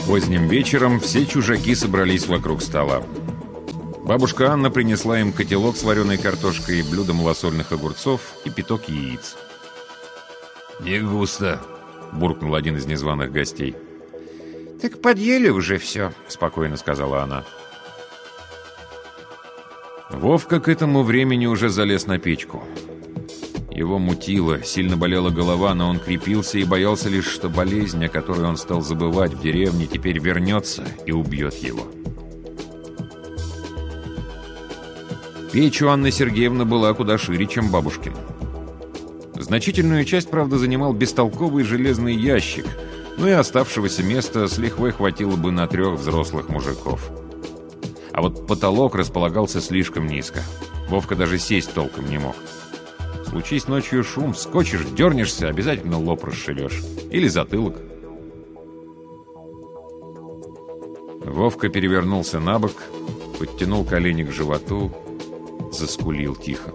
Поздним вечером все чужаки собрались вокруг стола. Бабушка Анна принесла им котелок с вареной картошкой, блюдо малосольных огурцов и пяток яиц. «Не густо», — буркнул один из незваных гостей. «Так подъели уже все», — спокойно сказала она. Вовка к этому времени уже залез на печку. Его мутило, сильно болела голова, но он крепился и боялся лишь, что болезнь, о которой он стал забывать в деревне, теперь вернется и убьет его. Печь у Анны Сергеевны была куда шире, чем бабушкина. Значительную часть, правда, занимал бестолковый железный ящик, но и оставшегося места с лихвой хватило бы на 3 взрослых мужиков. А вот потолок располагался слишком низко. Вовка даже сесть толком не мог. Случись ночью шум, вскочишь, дернешься, обязательно лоб расшибешь. Или затылок. Вовка перевернулся на бок, подтянул колени к животу, заскулил тихо.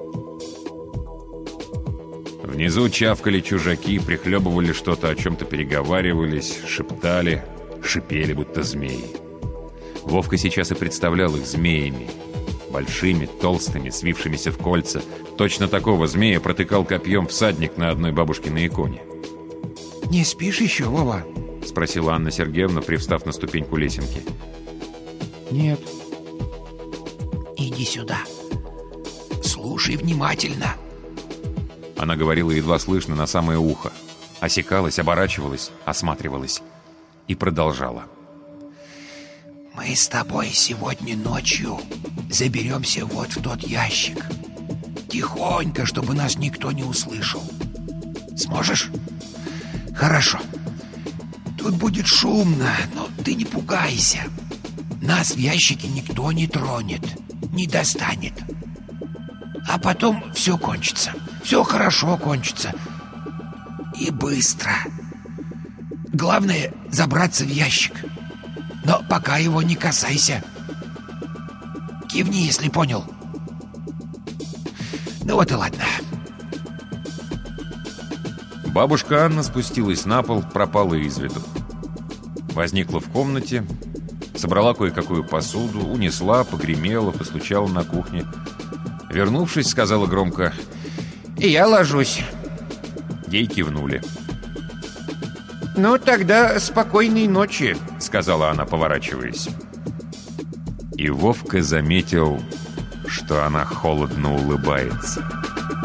Внизу чавкали чужаки, прихлебывали что-то, о чем-то переговаривались, шептали, шипели, будто змеи. Вовка сейчас и представлял их змеями. Большими, толстыми, свившимися в кольца. Точно такого змея протыкал копьем всадник на одной бабушкиной иконе. «Не спишь еще, Вова?» — спросила Анна Сергеевна, привстав на ступеньку лесенки. «Нет». «Иди сюда. Слушай внимательно». Она говорила едва слышно, на самое ухо. Осекалась, оборачивалась, осматривалась. И продолжала. «Мы с тобой сегодня ночью заберемся вот в тот ящик. Тихонько, чтобы нас никто не услышал. Сможешь? Хорошо. Тут будет шумно, но ты не пугайся. Нас в ящике никто не тронет, не достанет. А потом все кончится. Все хорошо кончится. И быстро. Главное — забраться в ящик. Но пока его не касайся. Кивни, если понял. Ну вот и ладно». Бабушка Анна спустилась на пол, пропала из виду. Возникла в комнате, собрала кое-какую посуду, унесла, погремела, постучала на кухне. Вернувшись, сказала громко: «И я ложусь». Ей кивнули. «Ну, тогда спокойной ночи», — сказала она, поворачиваясь. И Вовка заметил, что она холодно улыбается.